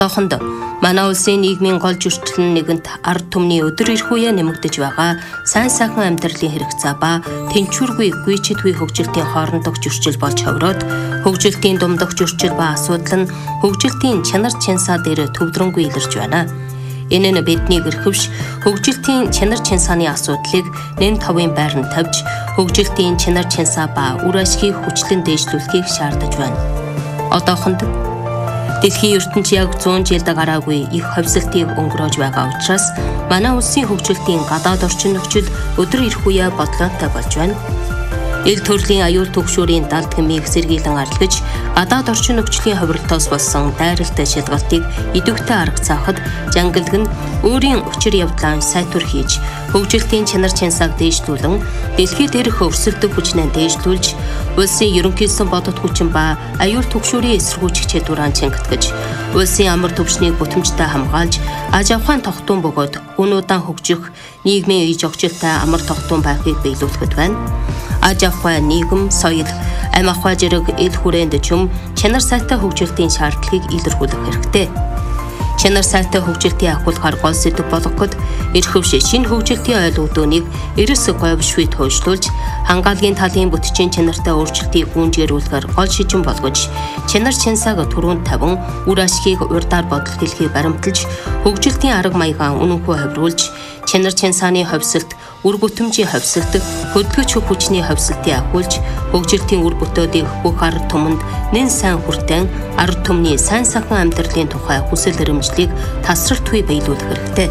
Одоохонд манай улсын нийгмийн гол зөрчил нь нэгэнт ард түмний өдөр ирэх үеэ нэмэгдэж байгаа сайн сайхан амьдралын хэрэгцээ ба тэнцвэргүй гүйцэтгэл хөгжилтийн хоорондох зөрчил болж ховроод хөгжилтийн думдах зөрчил ба асуудал нь хөгжилтийн чанар чансаа дээр төвдрөнгүй илэрч байна. Энэ нь бидний гэрхвш хөгжилтийн чанар чансааны асуудлыг нэн товын байранд тавьж хөгжилтийн чанар чансаа ба үр ашгийг хүчлэн дээшлүүлэхийг шаардаж байна. Одоохонд дэлхийн ертөнцийн яг 100 жилд гараагүй их хөвсөлтийг өнгөрөөж байгаа учраас манай улсын хөгжилтийн гадаад орчин нөхцөл өдөр ирэх үеэ бодлоотой болж байна. Ил төрлийн аюул түгшүүрийн далд гмийг сэргийлэн арилгаж гадаад орчин нөхцөлийн хувиралтаас болсон дайралтай шалгалтыг идэвхтэй арга заахад жангалг нь өөрийн учир явдлаа сайтвар хийж хөгжилтийн чанар чансааг дээшлүүлэн дэлхийд ирэх өрсөлдөх хүчнээ дээшлүүлж улсын ерөнхийлсөн бодит хүчин ба аюул түгшүүрийн эсэргүүцэх чадвараа чангатгаж улсын амар төвшнийг бүтэмжтэй хамгаалж аж ахуйн тогтун бөгөөд үн удаан хөгжих нийгмийн иж огжилттай амар тогтун байхыг биелүүлэхэд байна. Аж ахуй, нийгэм, соёл, амь ахуй зэрэг ил хүрээнд чөм чанар сайтай хөгжилтийн шаардлагыг илэрхийлэх хэрэгтэй. Чанар сайтай хөгжилтийн ахуулахаар гол сэдэв болгоход эрхвш шинэ хөгжилтийн ойлголтуудыг эрс говьшгүй төвшлүүлж хангаалгын талын бүтцийн чанартай өөрчлөлтийг гүнжгэрүүлэхээр гол шижин болгож чанар чансааг түрүүнд тавин үр ашгийг урдаар бодол хэлхийг баримталж хөгжилтийн арга маягаа үнэнхүү хавруулж чанар чансааны ховсолт, үр бүтэмжийн ховсолт, хөдөлгөөч хүчний ховсолтыг ахиулж хөгжилтийн үр бүтөөдийг бүх ард түмэнд нэн сайн хүртэн ард түмний сайн сайхан амьдралын тухай хүсэл эрмжлийг тасралтгүй биелүүлэх хэрэгтэй.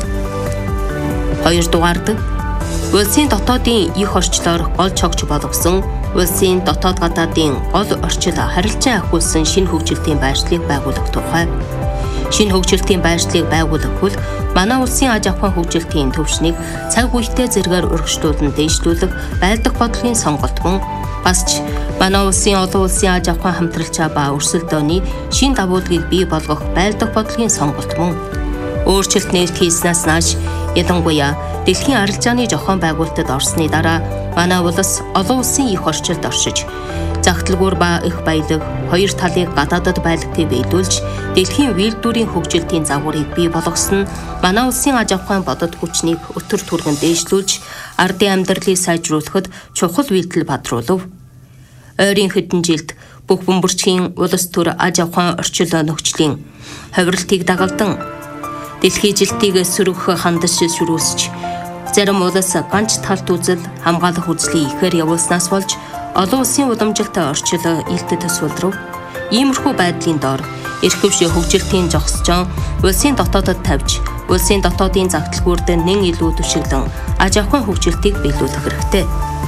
Хоёрдугаард улсын дотоодын их орчлоор гол чогч болгосон улсын дотоод гадаадын гол орчил харилцан ахиулсан шинэ хөгжилтийн байршлыг байгуулах тухай. Шинэ хөгжилтийн байршлыг байгуулах бол манай улсын аж ахуйн хөгжилтийн төвшнийг цаг үетэй зэргээр урагшлуулан дээшлүүлэх байлдах бодлогын сонголт мөн бас ч манай улсын олон улсын аж ахуйн хамтралчаа ба өрсөлдөөний шинэ давуулгыг бий болгох байлдах бодлогын сонголт мөн өөрчлөлт нээлт хийснээс нааш ялангуяа дэлхийн арилжааны зохион байгуулалтад орсны дараа манай улс олон улсын их орчилд оршиж загталгуур ба их баялаг хоёр талыг гадаадад байлгахыг биелүүлж дэлхийн үйлдвэрийн хөгжилтийн загварыг бий болгосон нь манай улсын аж ахуйн бодит хүчнийг өтөр түргэн дээшлүүлж ардын амьдралыг сайжруулахад чухал үйлдэл бадруулав. Ойрын хэдэн жилд бүх бөмбөрчгийн улс төр аж ахуйн орчил нөхцөлийн хувиралтыг дагалдан дэлхийн жилтийг сөргөх хандаж ширүүлсэж зарим улс ганц талт үзэл хамгаалах үзлийг ихээр явуулснаас болж олон улсын уламжилт орчил илтэд төсвөлрөв. Иймэрхүү байдлын доор эрхвш хөгжилтийн зогсчон улсын дотоодод тавьж улсын дотоодын загталгүйрд нэн илүү түшиглэн аж ахуйн хөгжилтийг биелүүлэх хэрэгтэй.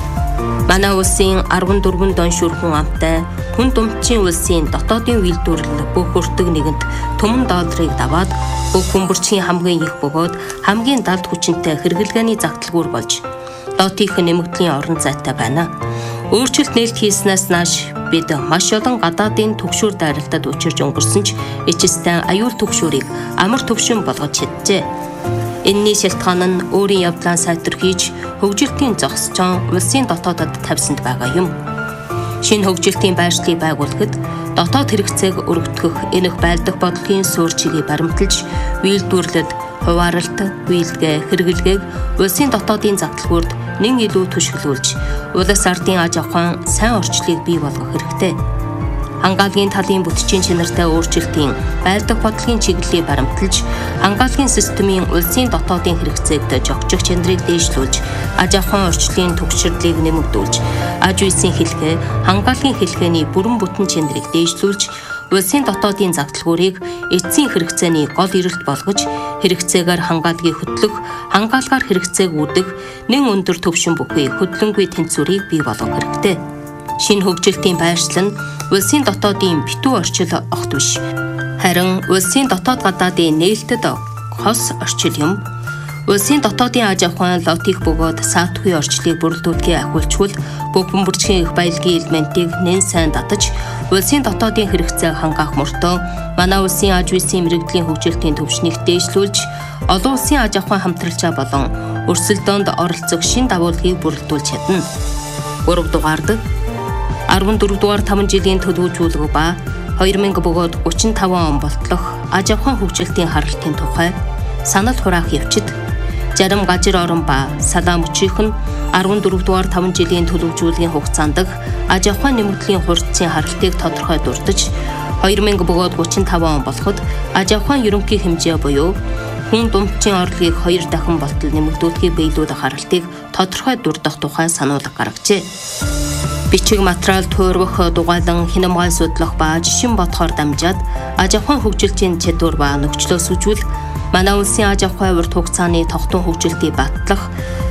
Манай улсын 14 дон шүрхэн амтай хүн думчийн улсын дотоодын үйлдвэрлэл бүх өртөг нэгэнт $1 долларыг даваад бүх бөмбөрчгийн хамгийн их бөгөөд хамгийн далд хүчинтэй хэрэглгээний загталгүйр болж доотих нэмэгдлийн орон зайтай байна. Өөрчлөлт нээлт хийснээс нааш бид маш олон гадаадын түгшүүр дайралтад учирч өнгөрсөн ч эцэстэн аюул түгшүүрийг амар төвшин болгож чаджээ. Энэний шалтгаан нь өөрийн явдлаа сайтар хийж хөгжилтийн зогсчон улсын дотоодод тавьсанд байгаа юм. Шинэ хөгжилтийн байршлыг байгуулахад дотоод хэрэгцээг өргөдгөх энэх байлдах бодлогын суурьчийг баримталж үйлдвэрлэлд хуваарлалт, үйлдгээ, хэрэглэгээг улсын дотоодын загталгүйрд нэн илүү түшиглүүлж улс ардын аж ахуйн сайн орчлыг бий болгох хэрэгтэй. Хангаалгын талын бүтцийн чанартай өөрчлөлтийн байлдах бодлогын чиглэлийг баримталж хангаалгын системийн улсын дотоодын хэрэгцээгт жогжих чанарыг дээшлүүлж аж ахуйн орчлын түгшрлийг нэмэгдүүлж аж үйлсийн хэлхээ хангаалгын хэлхээний бүрэн бүтэн чанарыг дээшлүүлж улсын дотоодын загталгүйрийг эцсийн хэрэгцээний гол эрэлт болгож хэрэгцээгээр хангаалгыг хөтлөх, хангаалгаар хэрэгцээг үүрдэх нэн өндөр түвшин бүхий хөдлөнгүй тэнцвэрийг бий болгох хэрэгтэй. Шинэ хөгжилтийн байршил нь улсын дотоодын битүү орчил огт биш. Харин улсын дотоод гадаадын нээлттэд хос орчил юм. Улсын дотоодын аж ахуйн лотик бөгөөд саатгүй орчлыг бүрэлдүүлэхээ ахиулчвал бүх бөмбөрчгийн их баялагын элементийг нэн сайн татаж улсын дотоодын хэрэгцээг хангаах мөртөө манай улсын аж үйлсийн мэрэгдлийн хөгжилтийн төвшнийг дээшлүүлж олон улсын аж ахуйн хамтралчаа болон өрсөлдөөнд оролцох шин давуулгыг бүрэлдүүлж чадна. 3 дугаард 14 дугаар 5 жилийн төлөвлөжүүлэг ба 2000 бөгөөд 35 он болтлох аж ахуйн хөгжилтийн харалтын тухай санал хураах явцад зарим газар орон ба салаа мөчийнх нь 14 дугаар 5 жилийн төлөвлөжүүлгийн хугацаанд аж ахуйн нэмэгдлийн хурцын харалтыг тодорхой дурдж 2000 бөгөөд 35 он болоход аж ахуйн ерөнхий хэмжээ буюу хүн дундчийн орлогыг 2 дахин болтол нэмэгдүүлэхийг биелүүлэх харалтыг тодорхой дурдах тухай сануулга гаргажээ. Бичиг материал туурвах, дугуйлан, хинамгай судлах ба жишин бодохоор дамжаад аж ахуйн хөгжилтийн чадвар ба нөхцлөөс үзвэл манай улсын аж ахуйн урт хугацааны тогтун хөгжилтийг батлах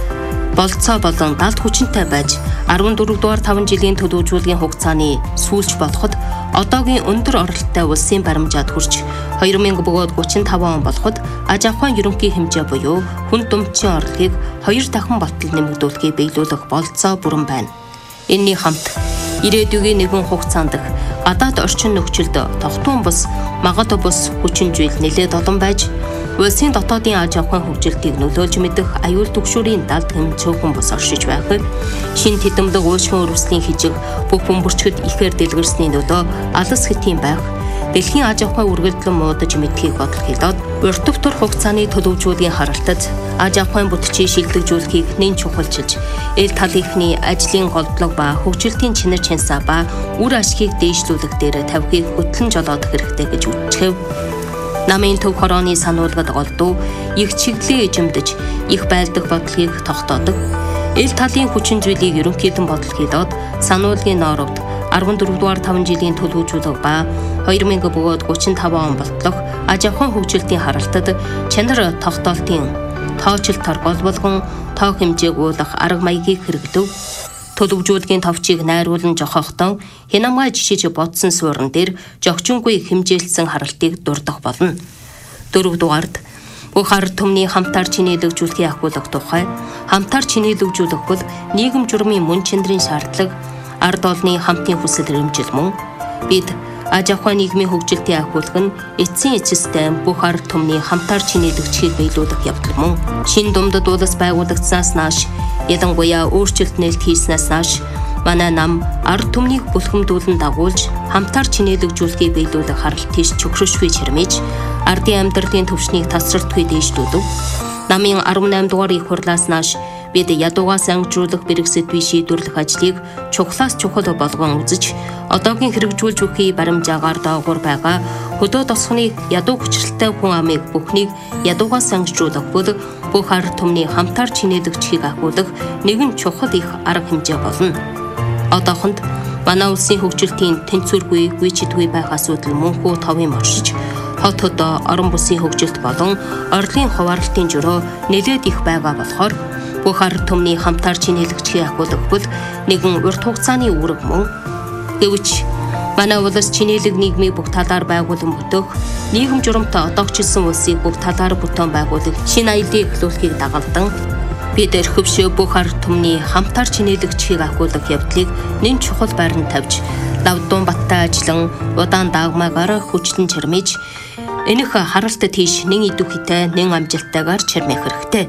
болцоо болон далд хүчинтэй байж 14 дугаар 5 жилийн төлөвлөжүүлгийн хугацааны сүүлч болоход одоогийн өндөр оролттой улсын баримжаад хүрч 2000 бөгөөд 35 он болоход аж ахуйн ерөнхий хэмжээ буюу хүн дундчийн орлогыг 2 дахин болтол нэмэгдүүлэхийг биелүүлэх болцоо бүрэн байна. Энэний хамт ирээдүйн нэгэн хугацаанд гадаад орчин нөхцөлд тогтун бус магад бус хүчин зүйл нэлээд олон байж улсын дотоодын аж ахуйн хөгжилтийг нөлөөлж мэдэх аюул түгшүүрийн далд хэмжүүхэн бос оршиж байхыг шин тэдэмдэг уушгин өрөвслийн хижиг бүх бөмбөрчгөд ихээр дэлгэрсний нөлөө алс хэтийн байх дэлхийн аж ахуйн үргэлжлэн муудаж мэдхийг бодол хэлээд урт өвтөр хугацааны төлөвлөжүүлгийн харалтад аж ахуйн бүтчийг шилдэгжүүлэхийг нэн чухалчилж эл талынхны ажлын голдлог ба хөгжилтийн чинэр чансаа ба үр ашгийг дээшлүүлэх дээр тавихыг хөтлөн жолоодох хэрэгтэй гэж үзчихв. Намын төв хорооны сануулгад голдуу их чиглэлээ эжимдэж их байлдах бодлогыг тогтоодог. Эл талын хүчин зүйлийг ерөнхийдэн бодол хийлээд сануулгын ноорогт 14 дугаар 5 жилийн төлөвлөжүүлэг ба 2000 бөгөөд 35 он болтлох аж ахуйн хөгжилтийн харалтад чанар тогтоолтын тоочлолтоор гол болгон тоо хэмжээг уулах арга маягийг хэрэглэв. Төлөвлөжүүлгийн товчийг найруулан жохохдоо хинамгай жишиж бодсон суурин дээр жогчингүй хэмжээлсэн харалтыг дурдах болно. 4 дугаард бүх ард түмний хамтаар чинээлэгжүүлэхийг ахиулах тухай хамтаар чинээлэгжүүлэх бол нийгэм журмын мөн чанарын шаардлага ард олны хамтын хүсэл эрмжил мөн бид аж ахуйн нийгмийн хөгжилтийн ахиулах нь эцсийн эцэстэй бүх ард түмний хамтаар чинээлэгжихийг биелүүлэх явдал мөн шин думдад улс байгуулагдсанаас нааш ялангуяа өөрчлөлт нээлт хийснээс нааш манай нам ард түмнийг бүлхэмдүүлэн дагуулж хамтаар чинээлэгжүүлэхийг биелүүлэх харалт тийш чөкрөшгүй чирмэж ардын амьдралын төвшнийг тасралтгүй дээшлүүлв. Намын 18 дугаар их хурлаас нааш бид ядуугаас ангижруулах бэрхсэтгүй шийдвэрлэх ажлыг чухлаас чухал болгон үзэж одоогийн хэрэгжүүлж бүхий баримжаагаар доогуур байгаа хөдөө тосгоны ядуу хүчрэлтэй хүн амыг бүхнийг ядуугаас ангижруулах бол бүх ард түмний хамтаар чинээлэгжихийг ахиулах нэгэн чухал их арга хэмжээ болно. Одоохонд манай улсын хөгжилтийн тэнцвэргүй гүйчидгүй байх асуудал мөнхөө товын оршиж хот хотоо орон бүсийн хөгжилт болон орлогын хуваарлтын журуу нэлээд их байгаа болохоор бүх ард түмний хамтаар чинээлэгжихийг ахиулах бол нэгэн урт хугацааны үүрэг мөн. Гэвч манай улс чинээлэг нийгмийг бүх талаар байгуулан бүтээх нийгэм журамтай одоогчилсан улсыг бүх талаар бүтээн байгуулах шинэ аяллыг эхлүүлэхийг дагалдан бид эрхвшөө бүх ард түмний хамтаар чинээлэгжихийг ахиулах явдлыг нэн чухал байранд тавьж лавдуун баттай ажиллан удаан даагмаагаар хүчлэн чирмэж энэх харалт тийш нэн идэвхтэй нэн амжилттайгаар чирмэх хэрэгтэй.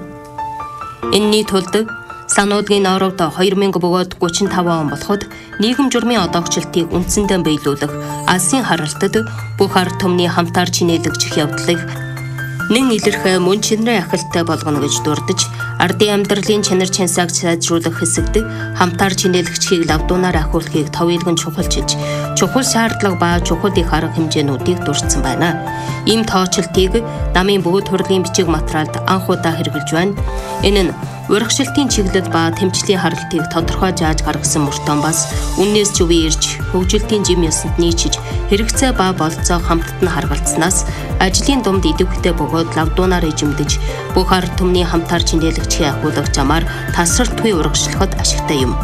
Энэний тулд сануулгын ноорогт 2000 бөгөөд 35 он болоход нийгэм журмын одоогчлтыг үндсэндээ биелүүлэх алсын харалтад бүх ард түмний хамтаар чинээлэгжих явдлыг нэн илэрх мөн чанарын ахалтай болгоно гэж дурдж ардын амьдралын чанар чансааг сайжруулах хэсэгт хамтаар чинээлэгчхийг лавдуунаар ахиулахыг товъелгон чухалчилж чухал шаардлага ба чухал их арга хэмжээнүүдийг дурдсан байна. Ийм тоочлтыг намын бүгд хурлын бичиг материалд анх удаа хэрэгжилж байна. Энэ нь урагшлалтын чиглэл ба тэмцлийн харалтыг тодорхой зааж гаргасан мөртөө бас үннээс ч үе ирж хөгжилтийн жим ёсонд нийцэж хэрэгцээ ба болцоо хамтд нь харгалцснаас ажлын дунд идэвхтэй бөгөөд лавдуунаар эжимдэж бүх ард түмний хамтаар чинээлэгчхийг ахиулах замаар тасралтгүй урагшлахад ашигтай юм.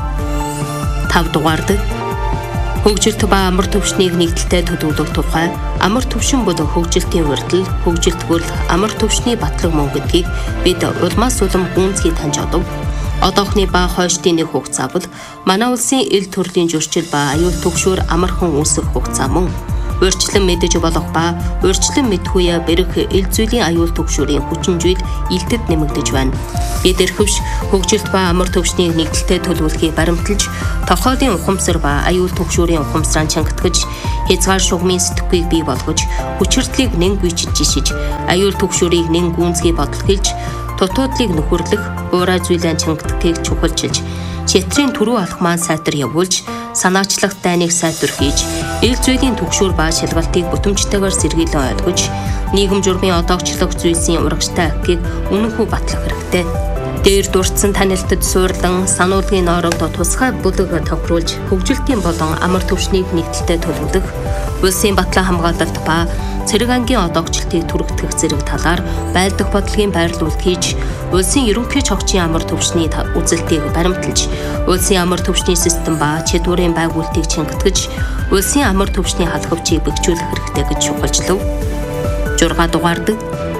5 дугаард хөгжилт ба амар төвшнийг нэгдэлтэй төлөвлөх тухай амар төвшин бол хөгжилтийн урдл, хөгжилтгөл амар төвшний батлаг мөн гэдгийг бид улмаас улам гүнзгий таньж одов. Одоохны ба хойштын нэг хугацаа бол манай улсын эл төрлийн зөрчил ба аюул түгшүүр амархан үүсэх хугацаа мөн. урьдчилан мэдэж болох ба урьдчилан мэдхүйе бэрх ил зүйлийн аюул түвшүүрийн хүчин зүйл илдэд нэмэгдэж байна. Бид эрхвш хөгжилт ба амар төвшнийг нэгдэлтэй төлөвлөхийг баримталж, тохиолын ухамсар ба аюул түвшүүрийн ухамсараа чангатгаж, хязгаар шугамын сэтгэхүйг бий болгож, хүчирдлийг нэн гүйчиж жишиж, аюул түвшүүрийг нэн гүнзгий бодлохилж, дутуудлыг нөхөрлөх, уурай зүйлэн чангатдгийг чухалчилж, чэтрийн түрүү алхмаа сайтар явуулж, санаачлах дайныг сайтар хийж, ил зүйлийн түгшүүр ба шалгалтыг бүтэмжтэйгээр сэргийлэн ойлгож, нийгэм журмын одоогчлох зүйлсийн урагштай акийг үнэнхүү батлах хэрэгтэй. Дээр дурдсан танилтад суурлан сануулгын ноорогд тусгай бүлэг тохируулж, хөгжилтийн болон амар төвшнийг нэгдэлтэй төлөвлөх, улсын батлан хамгаалалт ба цэрэг ангийн одоогчлтыг түрэгдэх зэрэг талаар байлдах бодлогын байрлуулалт хийж, улсын ерөнхий чогчийн амар төвшний үзэлтийг баримталж, улсын амар төвшний систем ба чадварын байгуулалтыг чангатгаж, улсын амар төвшний халхавчийг бэхжүүлэх хэрэгтэй гэж шухалжлав. 6 дугаард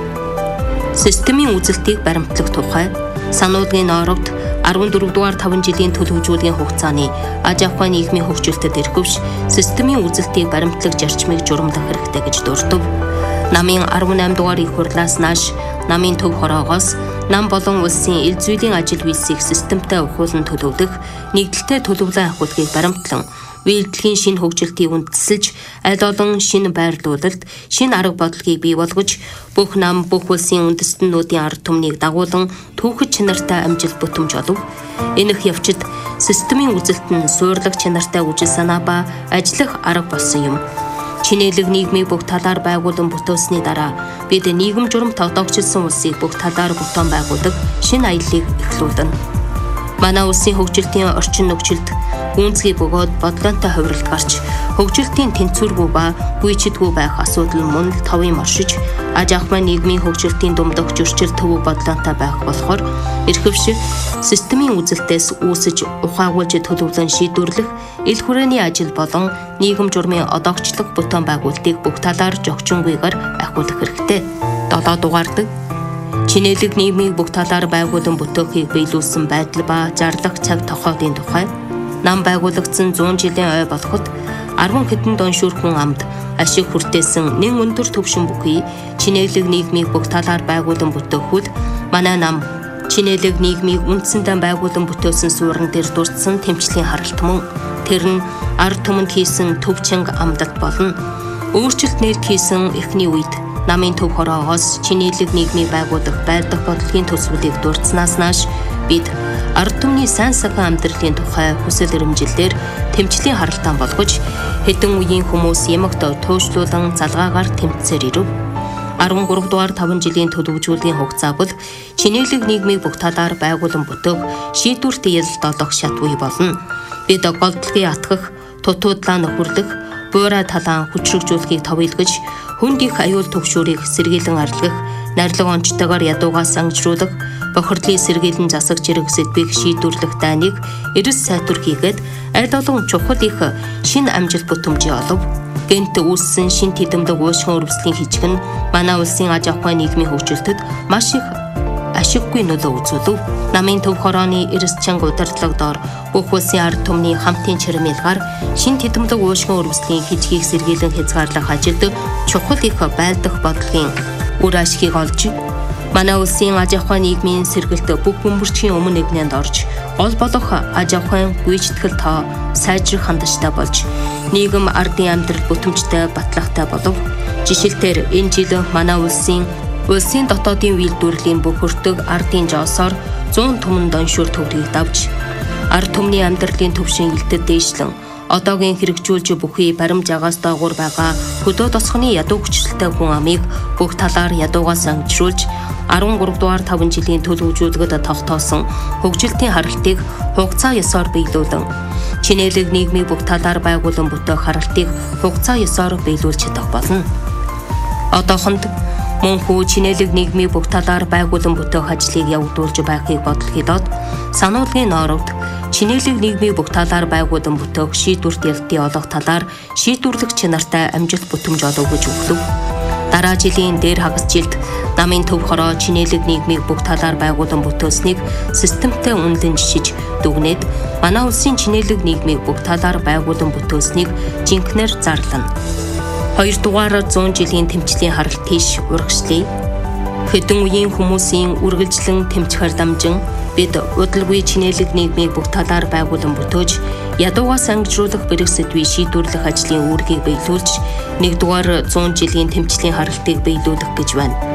системийн үзэлтийг баримтлах тухай сануулгын ноорогт 14 дугаар 5 жилийн төлөвлөжүүлгийн хугацааны аж ахуйн нийгмийн хөгжилтэд эрхвш системийн үзэлтийг баримтлах зарчмыг журамлах хэрэгтэй гэж дурдв. Намын 18 дугаар их хурлаас нааш намын төв хороогоос нам болон улсын ил зүйлийн ажил үйлсийг системтэй ухуулан төлөвлөх, нэгдэлтэй төлөвлөн ахуулгыг баримтлан, үйлдлийн шинэ хөгжилтийг үндэслэж, аль олон шинэ байрлуулалт, шинэ арга бодлогыг бий болгож, бүх нам, бүх улсын үндэстнүүдийн ард түмнийг дагуулan түүхэд чанартай амжилт бүтэмж олов. Энэ их явцад системийн үзэлт нь суурлах чанартай үжил санаа ба ажиллах арга болсон юм. Чинээлэг нийгмийг бүх талаар байгуулан бүтээсний дараа бид нийгэм журамт одоогчилсан улсыг бүх талаар бүтээн байгуулдаг шинэ аяллыг эхлүүлнэ. Манай улсын хөгжилтийн орчин нөхцөлд гүнзгий бөгөөд бодлонтой хувиралт гарч, хөгжилтийн тэнцвэргүй ба гүйчидгүй байх асуудал мөн л товын моршиж, аж ахуйн нийгмийн хөгжилтийн думдах зөрчил төвөг бодлонтой байх болохоор эрхвш системийн үзэлтээс үүсэж ухаагуулж төлөвлөн шийдвэрлэх, ил хүрээний ажил болон нийгэм журмын одоогчлох бүтээн байгуулалтыг бүх талаар жогчингүйгээр ахиулах хэрэгтэй. 7 дугаард чинээлэг нийгмийг бүх талаар байгуулан бүтээхийг биелүүлсэн байдал ба зарлах цаг тохиолын тухай нам байгуулагдсан 100 жилийн ой болоход 10 хэдэн доншуур хүн амд ашиг хүртээсэн нэн өндөр төвшин бүхий чинээлэг нийгмийг бүх талаар байгуулан бүтээхүүд манай нам чинээлэг нийгмийг үндсэндээ байгуулан бүтээсэн суурин дээр дурдсан тэмцлийн харалт мөн тэр нь ард түмэнд хийсэн төв чанга амдалт болно. Өөрчлөлт нэр хийсэн эхний үед намын төв хороогоос чинээлэг нийгмийг байгуулах байлдах бодлогын төсвөлийг дурдсанаас нааш бид ард түмний сайн сайхан амьдралын тухай хүсэл эрмжилээр тэмцлийн харалтаан болгож хэдэн үеийн хүмүүс ямагт туушлуулан залгаагаар тэмцээр ирэв. 13 дугаар 5 жилийн төлөвлөжүүлгийн хугацаа бол чинээлэг нийгмийг бүх талаар байгуулан бүтээх шийдвэрт ялалт олох шат үе болно. Бид голдлогыг атгах, тутуудлаа нөхөрлөх, буурай талаан хүчрхжүүлэхийг товилгож, хүнд их аюул түгшүүрийг сэргийлэн арилгах, найрлага онцтойгоор ядуугаас ангижруулах, бохирдлын сэргийлэн засаг зэрэг сэдвийг шийдвэрлэх дайныг эрс сайтвар хийгээд аль олон чухал их шинэ амжилт бүтэмжээ олов. Гэнт үүссэн шинэ тэдэмдэг уушгин өрөвслийн хичгэн манай улсын аж ахуйн нийгмийн хөгжилтэд маш их ашиггүй нөлөө үзүүлв. Намын төв хорооны эрс чанга удирдлагадор бүх улсын ард түмний хамтын чармайлгаар шинэ тэдэмдэг уушгин өрөвслийн хичгийг сэргийлэн хязгаарлах ажилд чухал их байлдах бодлогын үр ашгийг олж, манай улсын аж ахуйн нийгмийн сэргэлт бүх бөмбөрчгийн өмнө нэгнэнд орж, гол болох аж ахуйн гүйцэтгэл тоо сайжрах хандажтай болж, нийгэм ардын амьдрал бүтэмжтэй батлагтай болов. Жишээлбэл энэ жил манай улсын дотоодын үйлдвэрлэлийн бүх өртөг ардын жоосоор 100 түмэн доншуур төгрөгийг давж, ард түмний амьдралын төвшин илтэд дээшлэн, одоогийн хэрэгжүүлж бүхий баримж агаас доогуур байгаа хөдөө тосгоны ядуу хүчрэлтэй хүн амыг бүх талаар ядуугаас ангижруулж 13 дугаар 5 жилийн төлөвлөжүүлэгт тогтоосон хөгжилтийн харалтыг хугацаа ёсоор биелүүлэн, чинээлэг нийгмийг бүх талаар байгуулан бүтээх харалтыг хугацаа ёсоор биелүүлж чадах болно. Одоохонд мөнхүү чинээлэг нийгмийг бүх талаар байгуулан бүтээх ажлыг явагдуулж байхыг бодол хийдод сануулгын ноорогт чинээлэг нийгмийг бүх талаар байгуулан бүтээх шийдвэрт ялтын олох талаар шийдвэрлэх чанартай амжилт бүтэмж олов гэж өглөв. Дараа жилийн дээр хагас жилд намын төв хороо чинээлэг нийгмийг бүх талаар байгуулан бүтээснийг системтэй үнэлэн жишиж дүгнээд манай улсын чинээлэг нийгмийг бүх талаар байгуулан бүтээснийг жинхнээр зарлана. Хоёрдугаар 100 жилийн тэмцлийн харалт тийш урагшлая. Хэдэн үеийн хүмүүсийн үргэлжлэн тэмцэхээр дамжин бид удалгүй чинээлэг нийгмийг бүх талаар байгуулан бүтөөж, ядуугаас ангижруулах бэрх сэдвийг шийдвэрлэх ажлын үүргийг биелүүлж, 1-р 100 жилийн тэмцлийн харалтыг биелүүлэх гэж байна.